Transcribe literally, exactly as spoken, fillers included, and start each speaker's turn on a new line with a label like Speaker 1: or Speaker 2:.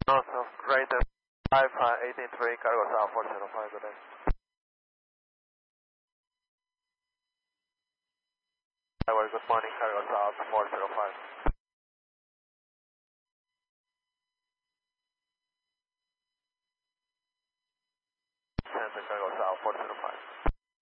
Speaker 1: Also, great. five eighteen three, cargo south four zero five, good day. Tower, good morning, cargo south four zero five. Center, cargo south four zero five.